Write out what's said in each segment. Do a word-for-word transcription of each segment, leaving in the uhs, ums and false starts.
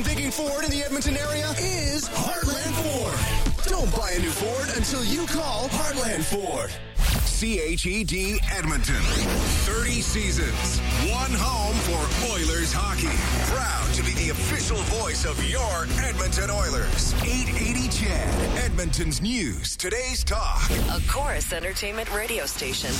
when thinking Ford in the Edmonton area is Heartland Ford. Don't buy a new Ford until you call Heartland Ford. C H E D Edmonton. thirty seasons. One home for Oilers hockey. Proud to be the official voice of your Edmonton Oilers. eight eighty C H E D. Edmonton's news. Today's talk. A Chorus Entertainment radio station.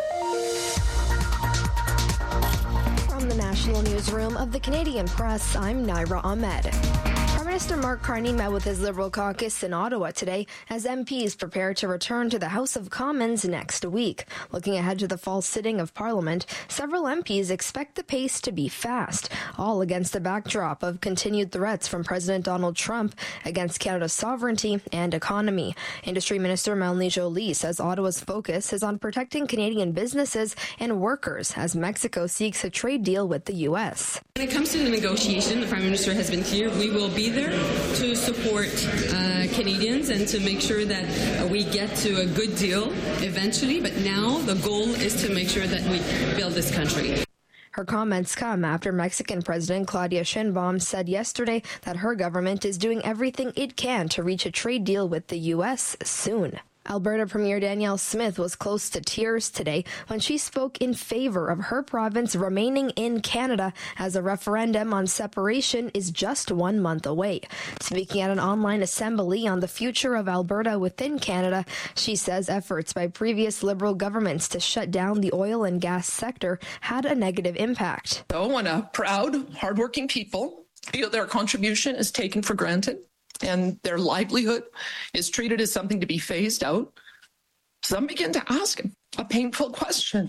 From the National Newsroom of the Canadian Press, I'm Naira Ahmed. Prime Minister Mark Carney met with his Liberal caucus in Ottawa today as M Ps prepare to return to the House of Commons next week. Looking ahead to the fall sitting of Parliament, several M Ps expect the pace to be fast, all against the backdrop of continued threats from President Donald Trump against Canada's sovereignty and economy. Industry Minister Melanie Joly says Ottawa's focus is on protecting Canadian businesses and workers as Mexico seeks a trade deal with the U S. When it comes to the negotiation, the Prime Minister has been clear. We will be there to support uh, Canadians and to make sure that uh, we get to a good deal eventually. But now the goal is to make sure that we build this country. Her comments come after Mexican President Claudia Sheinbaum said yesterday that her government is doing everything it can to reach a trade deal with the U S soon. Alberta Premier Danielle Smith was close to tears today when she spoke in favor of her province remaining in Canada as a referendum on separation is just one month away. Speaking at an online assembly on the future of Alberta within Canada, she says efforts by previous Liberal governments to shut down the oil and gas sector had a negative impact. So when a proud, hardworking people feel their contribution is taken for granted, and their livelihood is treated as something to be phased out, some begin to ask a painful question.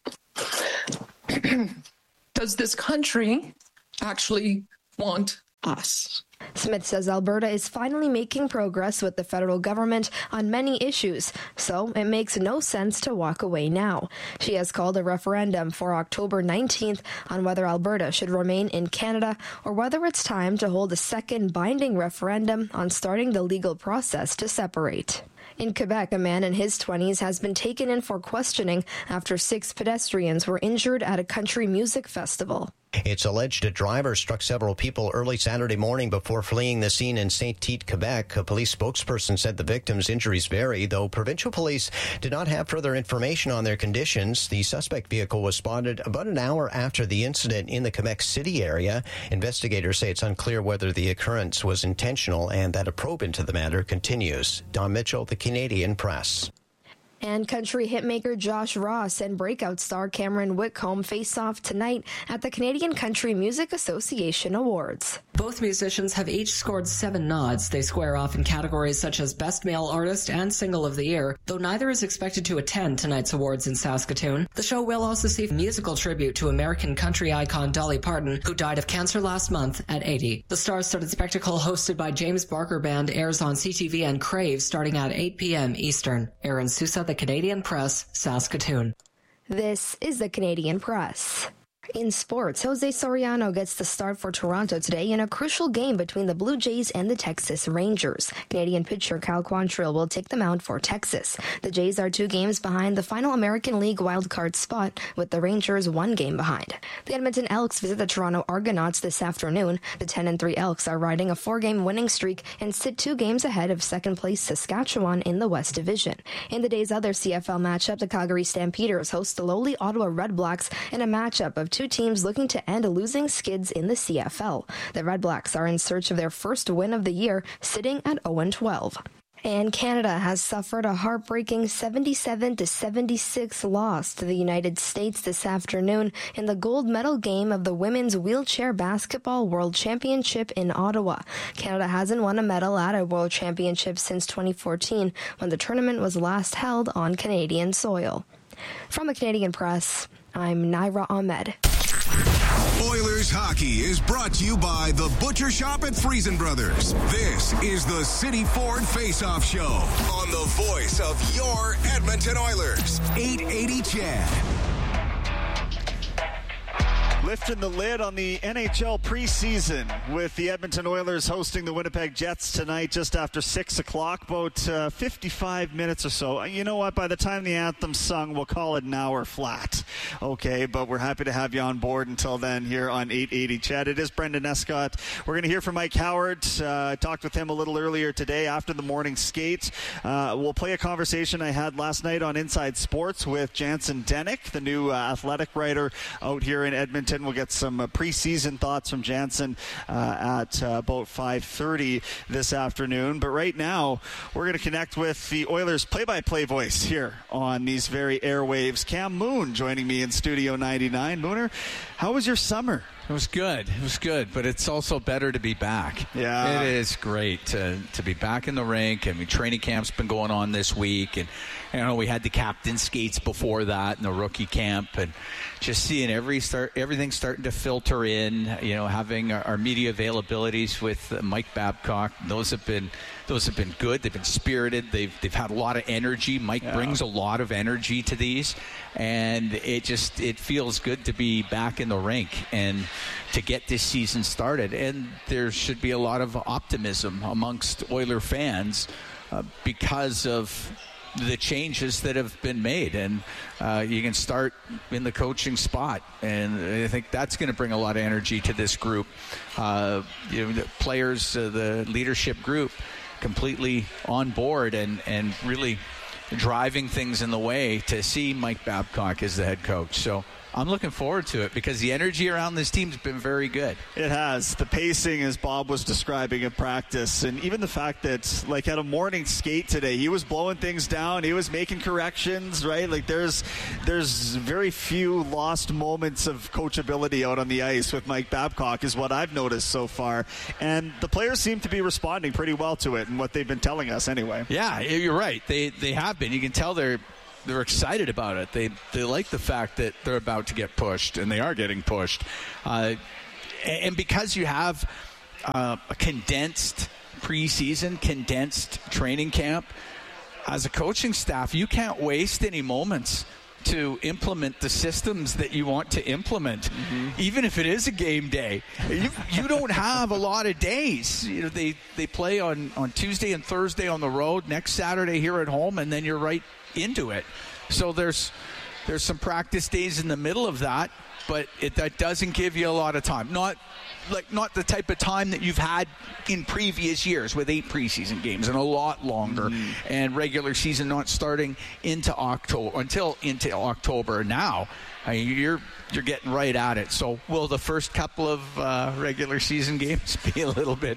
Does this country actually want us? Smith says Alberta is finally making progress with the federal government on many issues, so it makes no sense to walk away now. She has called a referendum for October nineteenth on whether Alberta should remain in Canada or whether it's time to hold a second binding referendum on starting the legal process to separate. In Quebec, a man in his twenties has been taken in for questioning after six pedestrians were injured at a country music festival. It's alleged a driver struck several people early Saturday morning before fleeing the scene in Saint-Tite, Quebec. A police spokesperson said the victim's injuries vary, though provincial police did not have further information on their conditions. The suspect vehicle was spotted about an hour after the incident in the Quebec City area. Investigators say it's unclear whether the occurrence was intentional and that a probe into the matter continues. Don Mitchell, The Canadian Press. And country hitmaker Josh Ross and breakout star Cameron Whitcomb face off tonight at the Canadian Country Music Association Awards. Both musicians have each scored seven nods. They square off in categories such as Best Male Artist and Single of the Year, though neither is expected to attend tonight's awards in Saskatoon. The show will also see a musical tribute to American country icon Dolly Parton, who died of cancer last month at eighty. The star-studded spectacle hosted by James Barker Band airs on C T V and Crave starting at eight p.m. Eastern. Aaron Sousa, The Canadian Press, Saskatoon. This is The Canadian Press. In sports, Jose Soriano gets the start for Toronto today in a crucial game between the Blue Jays and the Texas Rangers. Canadian pitcher Cal Quantrill will take them out for Texas. The Jays are two games behind the final American League wildcard spot, with the Rangers one game behind. The Edmonton Elks visit the Toronto Argonauts this afternoon. The ten and three Elks are riding a four-game winning streak and sit two games ahead of second-place Saskatchewan in the West Division. In the day's other C F L matchup, the Calgary Stampeders host the lowly Ottawa Redblacks in a matchup of two teams looking to end losing skids in the C F L. The Redblacks are in search of their first win of the year, sitting at oh and twelve. And Canada has suffered a heartbreaking seventy-seven to seventy-six loss to the United States this afternoon in the gold medal game of the Women's Wheelchair Basketball World Championship in Ottawa. Canada hasn't won a medal at a World Championship since twenty fourteen, when the tournament was last held on Canadian soil. From the Canadian Press, I'm Naira Ahmed. Oilers hockey is brought to you by the Butcher Shop at Friesen Brothers. This is the City Ford Face-Off Show on the voice of your Edmonton Oilers. eight eighty C H E D. Lifting the lid on the N H L preseason with the Edmonton Oilers hosting the Winnipeg Jets tonight just after six o'clock, about uh, fifty-five minutes or so. You know what? By the time the anthem's sung, we'll call it an hour flat. Okay, but we're happy to have you on board until then here on eight eighty C H E D. It is Brendan Escott. We're going to hear from Mike Howard. Uh, I talked with him a little earlier today after the morning skate. Uh, we'll play a conversation I had last night on Inside Sports with Jansen Denik, the new uh, athletic writer out here in Edmonton. We'll get some uh, preseason thoughts from Jansen uh, at uh, about five thirty this afternoon. But right now, we're going to connect with the Oilers play-by-play voice here on these very airwaves. Cam Moon joining me in Studio ninety-nine. Mooner, how was your summer? It was good. It was good, but it's also better to be back. Yeah. It is great to, to be back in the rink. I mean, training camp's been going on this week, and you know, we had the captain skates before that and the rookie camp, and just seeing every start, everything starting to filter in, you know, having our, our media availabilities with uh, Mike Babcock, those have been those have been good. They've been spirited. They've they've had a lot of energy. Mike yeah. brings a lot of energy to these, and it just it feels good to be back in the rink and to get this season started. And there should be a lot of optimism amongst Oiler fans uh, because of the changes that have been made, and uh, you can start in the coaching spot, and I think that's going to bring a lot of energy to this group. Uh, you know, the players, uh, the leadership group, completely on board and, and really driving things in the way to see Mike Babcock as the head coach. So I'm looking forward to it because the energy around this team has been very good. It has. The pacing, as Bob was describing in practice, and even the fact that, like, at a morning skate today, he was blowing things down. He was making corrections, right? Like, there's there's very few lost moments of coachability out on the ice with Mike Babcock is what I've noticed so far. And the players seem to be responding pretty well to it and what they've been telling us anyway. Yeah, you're right. They, they have been. You can tell they're They're excited about it. They they like the fact that they're about to get pushed, and they are getting pushed. Uh, and because you have uh, a condensed preseason, condensed training camp, as a coaching staff, you can't waste any moments to implement the systems that you want to implement, mm-hmm. even if it is a game day. You, you don't have a lot of days. You know, they, they play on, on Tuesday and Thursday on the road, next Saturday here at home, and then you're right into it. So there's there's some practice days in the middle of that, but it, that doesn't give you a lot of time. Not like not the type of time that you've had in previous years with eight preseason games and a lot longer, mm. and regular season not starting into October until into October. Now, I mean, you're you're getting right at it. So will the first couple of uh, regular season games be a little bit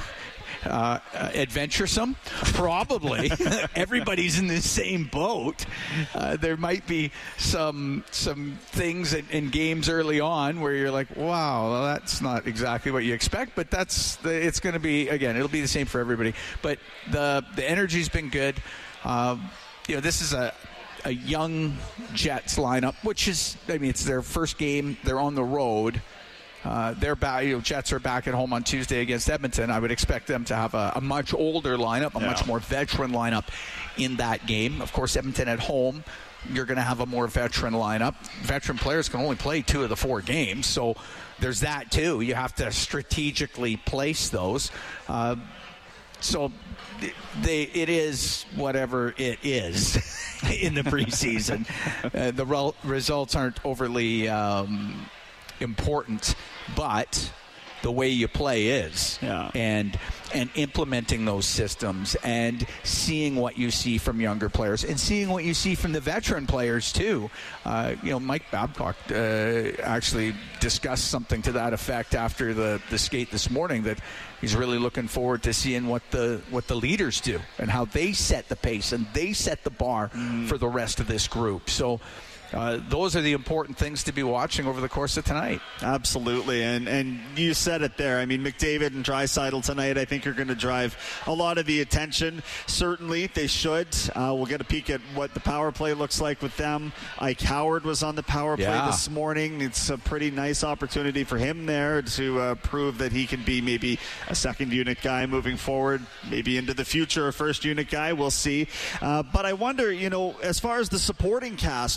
Uh, uh, adventuresome? Probably. Everybody's in the same boat. Uh, there might be some some things in, in games early on where you're like, wow, well, that's not exactly what you expect, but that's the, it's going to be, again, it'll be the same for everybody. But the the energy's been good. Uh, you know, this is a a young Jets lineup, which is, I mean, it's their first game. They're on the road. Uh, they're back. You know, Jets are back at home on Tuesday against Edmonton. I would expect them to have a, a much older lineup, a yeah. much more veteran lineup in that game. Of course, Edmonton at home, you're going to have a more veteran lineup. Veteran players can only play two of the four games, so there's that too. You have to strategically place those. Uh, so they, it is whatever it is in the preseason. uh, the re- results aren't overly Um, important, but the way you play is, yeah. and and implementing those systems and seeing what you see from younger players and seeing what you see from the veteran players too. Uh, you know, Mike Babcock uh, actually discussed something to that effect after the, the skate this morning, that he's really looking forward to seeing what the what the leaders do and how they set the pace and they set the bar mm. for the rest of this group. So Uh, those are the important things to be watching over the course of tonight. Absolutely, and and you said it there. I mean, McDavid and Draisaitl tonight, I think, are going to drive a lot of the attention. Certainly, they should. Uh, we'll get a peek at what the power play looks like with them. Ike Howard was on the power play yeah. this morning. It's a pretty nice opportunity for him there to uh, prove that he can be maybe a second unit guy moving forward, maybe into the future a first unit guy. We'll see. Uh, but I wonder, you know, as far as the supporting cast goes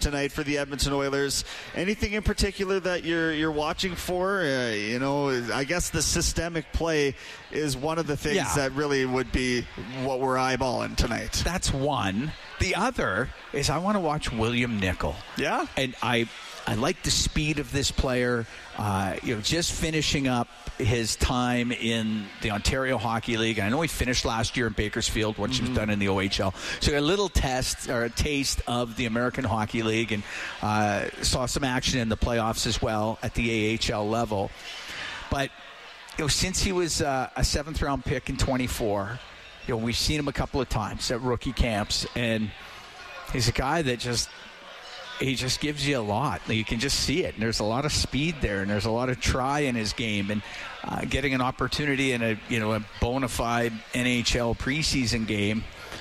tonight for the Edmonton Oilers. Anything in particular that you're you're watching for? Uh, you know, I guess the systemic play is one of the things yeah. that really would be what we're eyeballing tonight. That's one. The other is I want to watch William Nickel. Yeah? And I I like the speed of this player. Uh, you know, just finishing up his time in the Ontario Hockey League. I know he finished last year in Bakersfield, what mm-hmm. he was done in the O H L. So got a little test or a taste of the American Hockey League, and uh, saw some action in the playoffs as well at the A H L level. But you know, since he was uh, a seventh round pick in twenty-four, you know, we've seen him a couple of times at rookie camps, and he's a guy that just. He just gives you a lot. You can just see it. And there's a lot of speed there, and there's a lot of try in his game. And uh, getting an opportunity in a you know a bona fide N H L preseason game,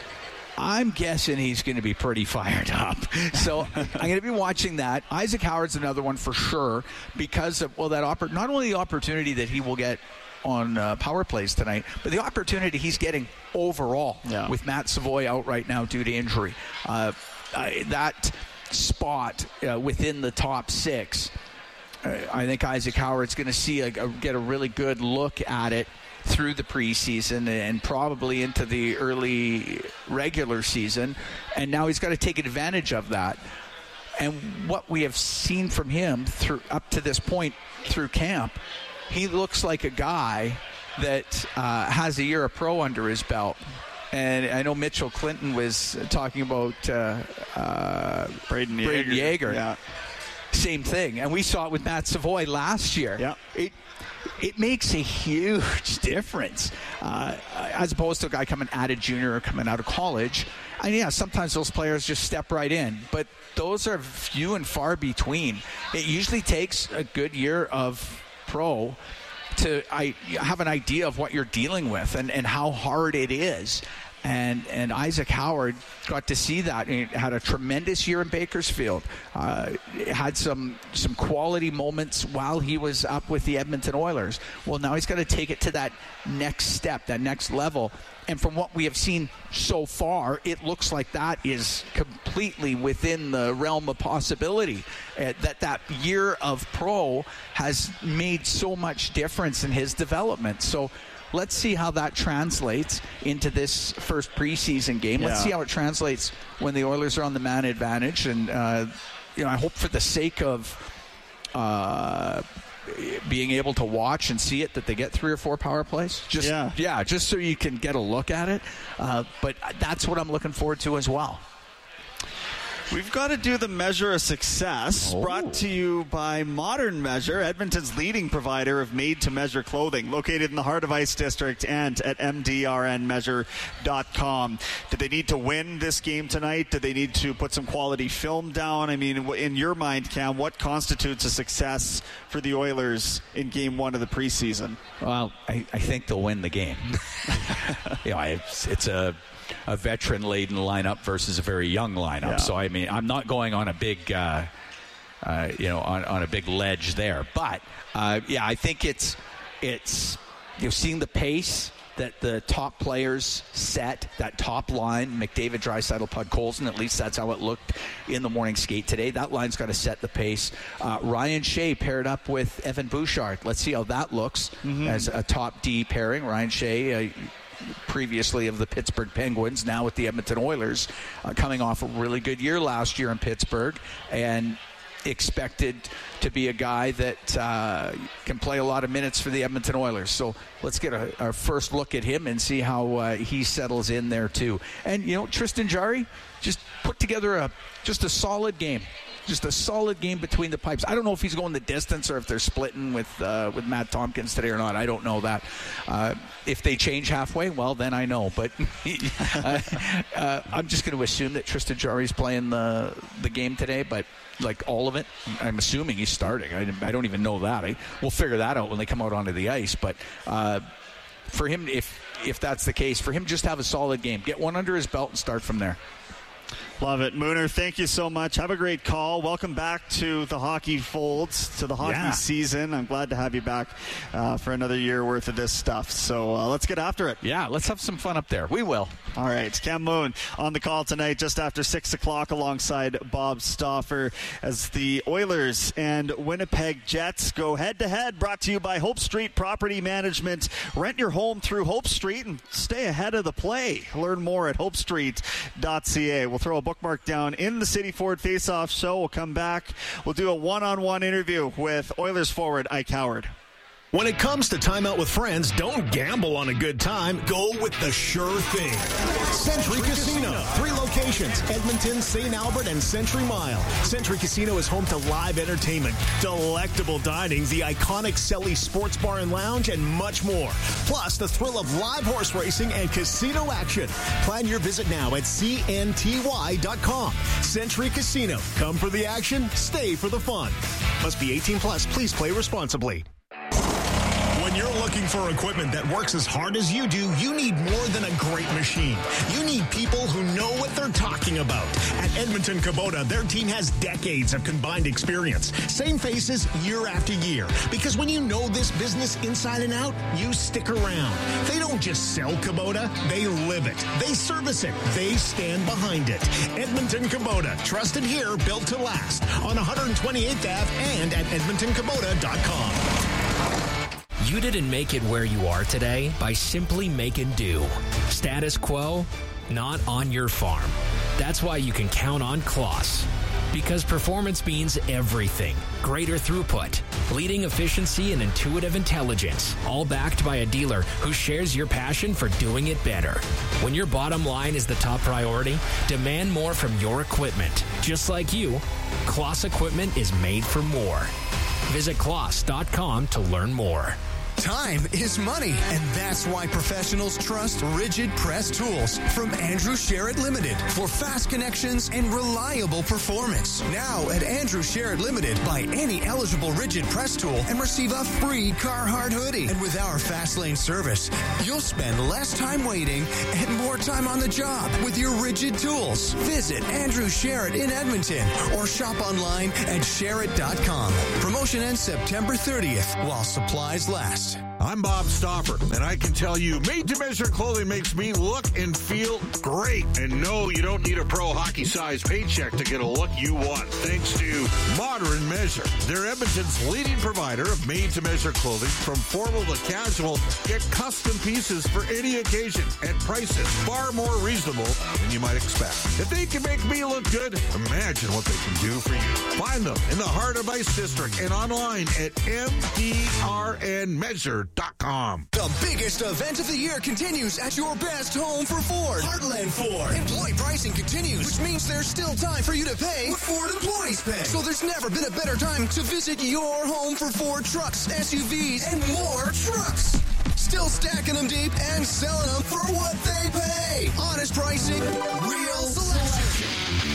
I'm guessing he's going to be pretty fired up. So I'm going to be watching that. Isaac Howard's another one for sure because of well that oppor- not only the opportunity that he will get on uh, power plays tonight, but the opportunity he's getting overall yeah. with Matt Savoy out right now due to injury. Uh, I, that. spot uh, within the top six. Uh, I think Isaac Howard's going to see a, a, get a really good look at it through the preseason and probably into the early regular season. And now he's got to take advantage of that. And what we have seen from him through up to this point through camp, he looks like a guy that uh, has a year of pro under his belt. And I know Mitchell Clinton was talking about uh, uh, Braden Yeager. Braden Yeager. Yeah. Same thing. And we saw it with Matt Savoy last year. Yeah. It, it makes a huge difference uh, as opposed to a guy coming out of junior or coming out of college. And, yeah, sometimes those players just step right in. But those are few and far between. It usually takes a good year of pro to I, have an idea of what you're dealing with and, and how hard it is. And and Isaac Howard got to see that. He had a tremendous year in Bakersfield. Uh, had some some quality moments while he was up with the Edmonton Oilers. Well, now he's got to take it to that next step, that next level. And from what we have seen so far, it looks like that is completely within the realm of possibility. Uh, that that year of pro has made so much difference in his development. So let's see how that translates into this first preseason game. Let's yeah. see how it translates when the Oilers are on the man advantage. And, uh, you know, I hope for the sake of uh, being able to watch and see it that they get three or four power plays. Just, yeah. yeah, just so you can get a look at it. Uh, but that's what I'm looking forward to as well. We've got to do the measure of success, oh. brought to you by Modern Measure, Edmonton's leading provider of made-to-measure clothing, located in the Heart of Ice District and at M D R N measure dot com. Did they need to win this game tonight? Did they need to put some quality film down? I mean, in your mind, Cam, what constitutes a success for the Oilers in game one of the preseason? Well, I, I think they'll win the game. you know, it's, it's a... a veteran-laden lineup versus a very young lineup. Yeah. So, I mean, I'm not going on a big, uh, uh, you know, on, on a big ledge there. But, uh, yeah, I think it's, it's you know, seeing the pace that the top players set, that top line, McDavid, Draisaitl, Podkolzin, at least that's how it looked in the morning skate today. That line's got to set the pace. Uh, Ryan Shea paired up with Evan Bouchard. Let's see how that looks mm-hmm. as a top D pairing. Ryan Shea, uh, previously of the Pittsburgh Penguins, now with the Edmonton Oilers, uh, coming off a really good year last year in Pittsburgh and expected to be a guy that uh, can play a lot of minutes for the Edmonton Oilers. So let's get a, our first look at him and see how uh, he settles in there too. And, you know, Tristan Jarry just put together a just a solid game. Just a solid game between the pipes. I don't know if he's going the distance or if they're splitting with uh, with Matt Tompkins today or not. I don't know that. Uh, if they change halfway, well, then I know. But uh, uh, I'm just going to assume that Tristan Jarry's playing the the game today. But like all of it, I'm assuming he's starting. I, I don't even know that. I, we'll figure that out when they come out onto the ice. But uh, for him, if if that's the case, for him, just have a solid game. Get one under his belt and start from there. Love it. Mooner, thank you so much. Have a great call. Welcome back to the hockey folds, to the hockey yeah. season. I'm glad to have you back uh, for another year worth of this stuff. So uh, let's get after it. Yeah, let's have some fun up there. We will. All right. Cam Moon on the call tonight just after six o'clock alongside Bob Stauffer as the Oilers and Winnipeg Jets go head-to-head, brought to you by Hope Street Property Management. Rent your home through Hope Street and stay ahead of the play. Learn more at hope street dot c a. We'll throw a bookmark down in the City Ford Face-Off show. We'll come back. We'll do a one-on-one interview with Oilers forward Ike Howard. When it comes to time out with friends, don't gamble on a good time. Go with the sure thing. Century Casino. Three locations, Edmonton, Saint Albert, and Century Mile. Century Casino is home to live entertainment, delectable dining, the iconic Selly Sports Bar and Lounge, and much more. Plus, the thrill of live horse racing and casino action. Plan your visit now at c n t y dot com. Century Casino. Come for the action, stay for the fun. Must be eighteen plus. Please play responsibly. When you're looking for equipment that works as hard as you do, you need more than a great machine. You need people who know what they're talking about. At Edmonton Kubota, their team has decades of combined experience. Same faces year after year. Because when you know this business inside and out, you stick around. They don't just sell Kubota, they live it. They service it. They stand behind it. Edmonton Kubota. Trusted here, built to last. On one twenty-eighth Avenue and at edmonton kubota dot com. You didn't make it where you are today by simply making do. Status quo, not on your farm. That's why you can count on Kloss. Because performance means everything. Greater throughput, leading efficiency, and intuitive intelligence. All backed by a dealer who shares your passion for doing it better. When your bottom line is the top priority, demand more from your equipment. Just like you, Kloss equipment is made for more. Visit kloss dot com to learn more. Time is money, and that's why professionals trust Rigid Press Tools from Andrew Sherritt Limited for fast connections and reliable performance. Now at Andrew Sherritt Limited, buy any eligible Rigid Press tool and receive a free Carhartt hoodie. And with our Fast Lane service, you'll spend less time waiting and more time on the job with your Rigid tools. Visit Andrew Sherritt in Edmonton or shop online at sherritt dot com. Promotion ends September thirtieth while supplies last. I'm Bob Stauffer, and I can tell you, made-to-measure clothing makes me look and feel great. And no, you don't need a pro hockey-size paycheck to get a look you want, thanks to Modern Measure. They're Edmonton's leading provider of made-to-measure clothing. From formal to casual, get custom pieces for any occasion at prices far more reasonable than you might expect. If they can make me look good, imagine what they can do for you. Find them in the heart of Ice District and online at m d r n measure dot com. The biggest event of the year continues at your best home for Ford. Heartland Ford. Employee pricing continues, which means there's still time for you to pay what Ford employees pay. So there's never been a better time to visit your home for Ford trucks, S U Vs, and more trucks. Still stacking them deep and selling them for what they pay. Honest pricing, real selection.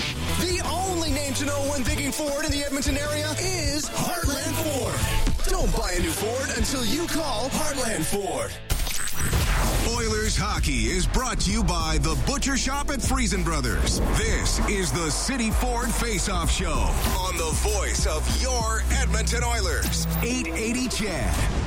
The only name to know when thinking Ford in the Edmonton area is Heartland Ford. Don't buy a new Ford until you call Heartland Ford. Oilers hockey is brought to you by the Butcher Shop at Friesen Brothers. This is the City Ford Face-Off Show on the voice of your Edmonton Oilers. eight eighty C H E D.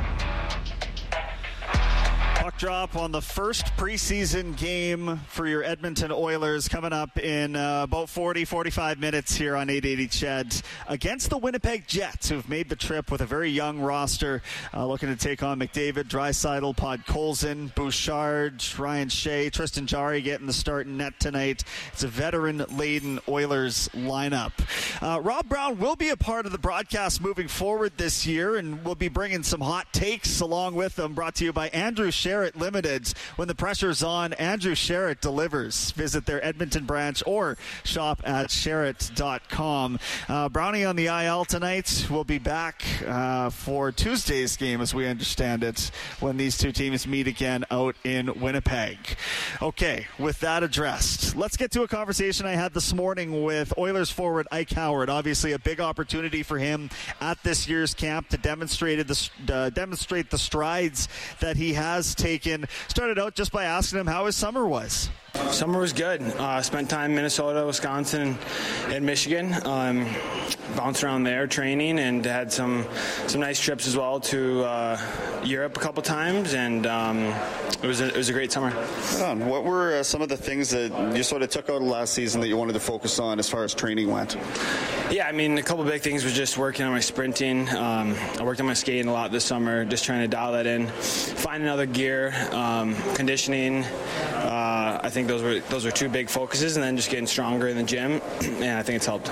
Puck drop on the first preseason game for your Edmonton Oilers coming up in uh, about forty, forty-five minutes here on eight eighty C H E D against the Winnipeg Jets, who've made the trip with a very young roster, uh, looking to take on McDavid, Draisaitl, Podkolzin, Bouchard, Ryan Shea, Tristan Jarry getting the start in net tonight. It's a veteran-laden Oilers lineup. Uh, Rob Brown will be a part of the broadcast moving forward this year, and we'll be bringing some hot takes along with them, brought to you by Andrew Sherritt Limited. When the pressure's on, Andrew Sherritt delivers. Visit their Edmonton branch or shop at sherritt dot com. Uh, Brownie on the I L tonight. Will be back uh, for Tuesday's game, as we understand it, when these two teams meet again out in Winnipeg. Okay, with that addressed, let's get to a conversation I had this morning with Oilers forward Ike Howard. Obviously a big opportunity for him at this year's camp to demonstrate the, uh, demonstrate the strides that he has taken. Started out just by asking him how his summer was. Summer was good. Uh, spent time in Minnesota, Wisconsin, and Michigan. Um, bounced around there training and had some some nice trips as well to uh, Europe a couple times, and um, it was a, it was a great summer. What were uh, some of the things that you sort of took out of last season that you wanted to focus on as far as training went? Yeah, I mean, a couple of big things was just working on my sprinting. Um, I worked on my skating a lot this summer, just trying to dial that in, find another gear, um, conditioning. Uh, I think those were those were two big focuses, and then just getting stronger in the gym, and I think it's helped.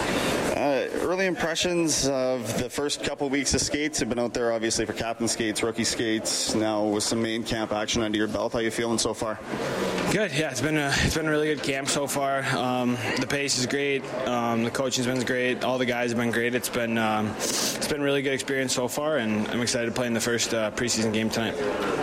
Uh, early impressions of the first couple weeks of skates. Have been out there obviously for captain skates, rookie skates, now with some main camp action under your belt. How are you feeling so far? Good, yeah, it's been a it's been a really good camp so far. Um, the pace is great, um, the coaching's been great, all the guys have been great. It's been um, it's been a really good experience so far, and I'm excited to play in the first uh, preseason game tonight.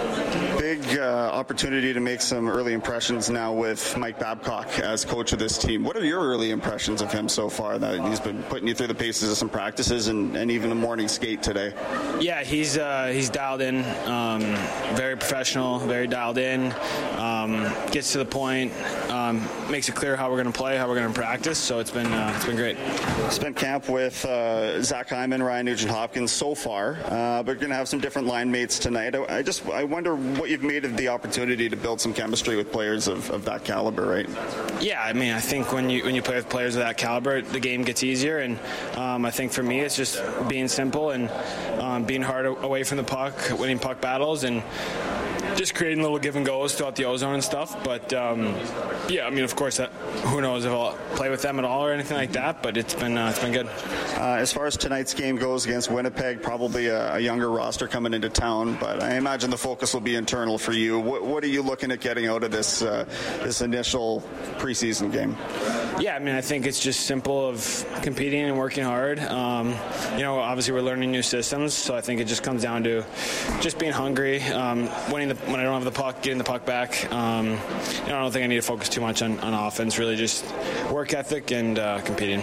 Big uh, opportunity to make some early impressions now with Mike Babcock as coach of this team. What are your early impressions of him so far? That he's been putting you through the paces of some practices and, and even the morning skate today. Yeah, he's uh, he's dialed in, um, very professional, very dialed in. Um, gets to the point, um, makes it clear how we're going to play, how we're going to practice. So it's been uh, it's been great. Spent camp with uh, Zach Hyman, Ryan Nugent-Hopkins so far, uh, but you're going to have some different line mates tonight. I, I just I wonder what you've made of the opportunity to build some chemistry with players of, of that caliber, right? Yeah, I mean, I think when you when you play with players of that caliber, the game gets easier, and um, I think for me, it's just being simple and um, being hard away from the puck, winning puck battles, and just creating little give and goes throughout the ozone and stuff. But um, yeah, I mean, of course, that, who knows if I'll play with them at all or anything like that. But it's been uh, it's been good. Uh, as far as tonight's game goes against Winnipeg, probably a, a younger roster coming into town, but I imagine the focus will be internal for you. What, what are you looking at getting out of this uh, this initial preseason game? Yeah, I mean, I think it's just simple of competing and working hard. Um, you know, obviously we're learning new systems, so I think it just comes down to just being hungry, um, winning the, when I don't have the puck, getting the puck back. Um, you know, I don't think I need to focus too much on, on offense, really just work ethic and uh, competing.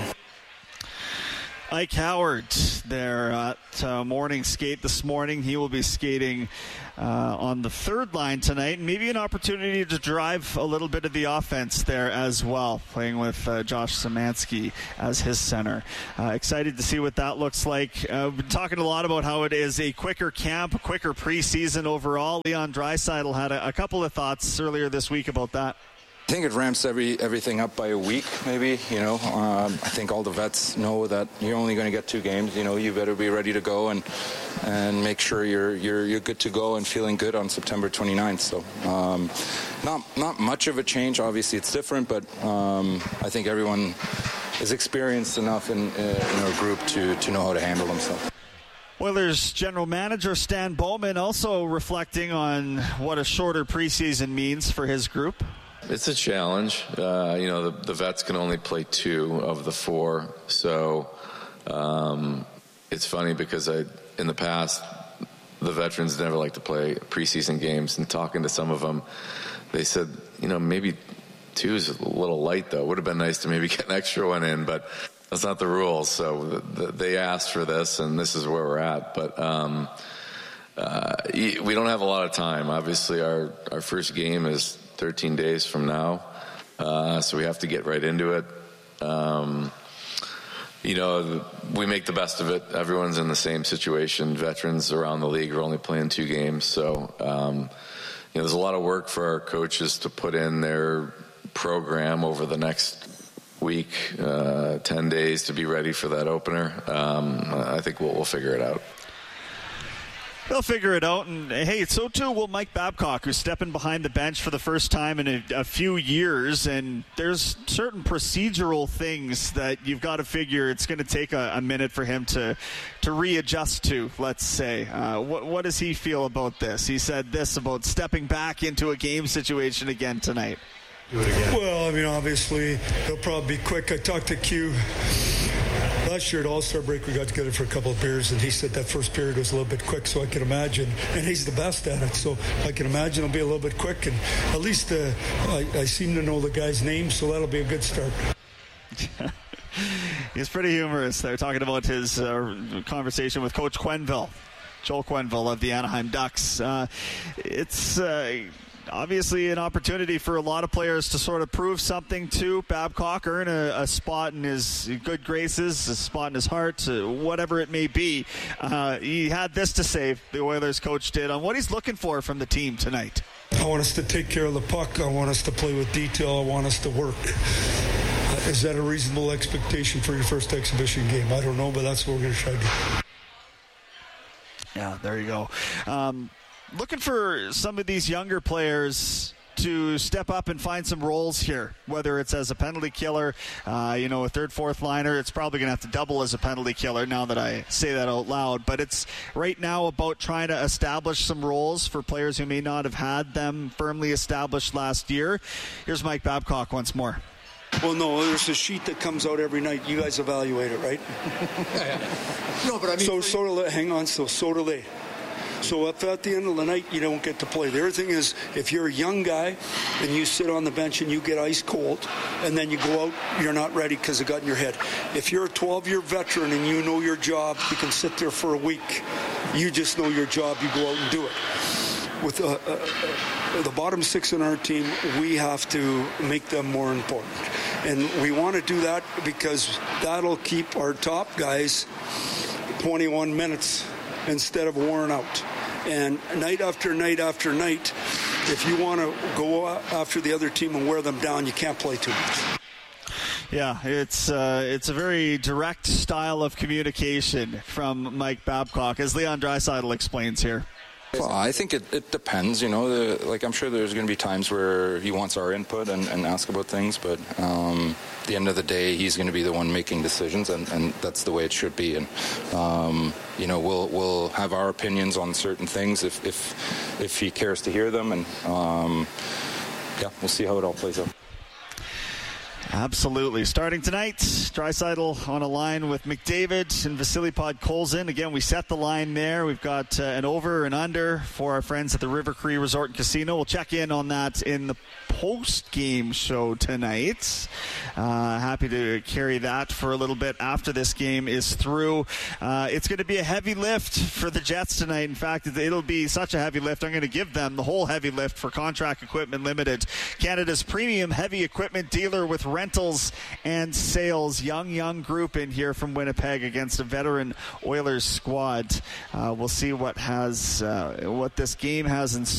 Ike Howard there at uh, morning skate this morning. He will be skating uh, on the third line tonight. Maybe an opportunity to drive a little bit of the offense there as well, playing with uh, Josh Szymanski as his center. Uh, excited to see what that looks like. Uh, we've been talking a lot about how it is a quicker camp, a quicker preseason overall. Leon Draisaitl had a, a couple of thoughts earlier this week about that. I think it ramps every everything up by a week, maybe. You know, um, I think all the vets know that you're only going to get two games. You know, you better be ready to go and and make sure you're you're you're good to go and feeling good on September twenty-ninth. So, um, not not much of a change. Obviously, it's different, but um, I think everyone is experienced enough in uh, in our group to to know how to handle themselves. Oilers general manager Stan Bowman also reflecting on what a shorter preseason means for his group. It's a challenge. Uh, you know, the, the vets can only play two of the four. So um, it's funny because I, in the past, the veterans never like to play preseason games. And talking to some of them, they said, you know, maybe two is a little light, though. It would have been nice to maybe get an extra one in, but that's not the rules. So the, the, they asked for this, and this is where we're at. But um, uh, we don't have a lot of time. Obviously, our, our first game is thirteen days from now, uh, so we have to get right into it. Um, you know, we make the best of it. Everyone's in the same situation. Veterans around the league are only playing two games, so um, you know, there's a lot of work for our coaches to put in their program over the next week, uh, ten days to be ready for that opener. Um, I think we'll, we'll figure it out. They'll figure it out, and hey, so too will Mike Babcock, who's stepping behind the bench for the first time in a, a few years, and there's certain procedural things that you've got to figure it's going to take a, a minute for him to to readjust to, let's say. Uh, what, what does he feel about this? He said this about stepping back into a game situation again tonight. Do it again. Well, I mean, obviously, he'll probably be quick. I talked to Q. Last year at All-Star break, we got together for a couple of beers, and he said that first period was a little bit quick, so I can imagine, and he's the best at it, so I can imagine it'll be a little bit quick, and at least uh, I, I seem to know the guy's name, so that'll be a good start. He's pretty humorous there, talking about his uh, conversation with Coach Quenneville, Joel Quenneville of the Anaheim Ducks. Uh, it's... Uh, obviously an opportunity for a lot of players to sort of prove something to Babcock, earn a, a spot in his good graces, a spot in his heart, uh, whatever it may be. Uh, he had this to say, the Oilers coach did, on what he's looking for from the team tonight. I want us to take care of the puck. I want us to play with detail. I want us to work. Uh, is that a reasonable expectation for your first exhibition game? I don't know, but that's what we're going to try to do. Yeah, there you go. Um, looking for some of these younger players to step up and find some roles here, whether it's as a penalty killer, uh, you know, a third, fourth liner. It's probably going to have to double as a penalty killer now that I say that out loud. But it's right now about trying to establish some roles for players who may not have had them firmly established last year. Here's Mike Babcock once more. Well, no, there's a sheet that comes out every night. You guys evaluate it, right? yeah, yeah. No, but I mean... So, so do they. Hang on, so, so do they. So if at the end of the night you don't get to play, the other thing is if you're a young guy and you sit on the bench and you get ice cold and then you go out, you're not ready because it got in your head. If you're a twelve-year veteran and you know your job, you can sit there for a week. You just know your job, you go out and do it. With uh, uh, the bottom six in our team, we have to make them more important. And we want to do that because that'll keep our top guys twenty-one minutes instead of worn out. And night after night after night, if you want to go after the other team and wear them down, you can't play too much. Yeah, it's uh, it's a very direct style of communication from Mike Babcock, as Leon Draisaitl explains here. Well, I think it, it depends, you know. The, like I'm sure there's going to be times where he wants our input and, and ask about things, but um, at the end of the day, he's going to be the one making decisions, and, and that's the way it should be. And um, you know, we'll we'll have our opinions on certain things if if if he cares to hear them, and um, yeah, we'll see how it all plays out. Absolutely. Starting tonight, Draisaitl on a line with McDavid and Vasily Podkolzin. Again, we set the line there. We've got uh, an over and under for our friends at the River Cree Resort and Casino. We'll check in on that in the post-game show tonight. Uh, happy to carry that for a little bit after this game is through. Uh, it's going to be a heavy lift for the Jets tonight. In fact, it'll be such a heavy lift, I'm going to give them the whole heavy lift for Contract Equipment Limited, Canada's premium heavy equipment dealer with rentals and sales. Young, young group in here from Winnipeg against a veteran Oilers squad. Uh, we'll see what has uh, what this game has in